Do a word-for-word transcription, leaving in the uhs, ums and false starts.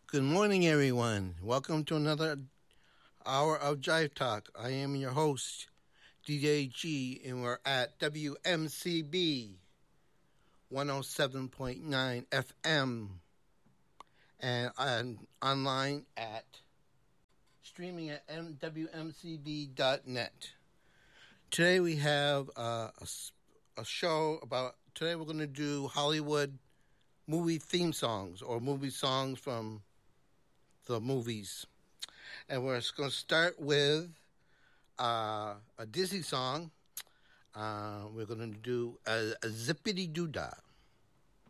Good morning, everyone. Welcome to another hour of Jive Talk. I am your host, D J G, and we're at W M C B one oh seven point nine F M and on, online at streaming at w m c b dot net. Today we have uh, a, a show about, today we're going to do Hollywood movie theme songs or movie songs from the movies. And we're going to start with uh, a Disney song. Uh, we're going to do a, a Zippity Doo Dah.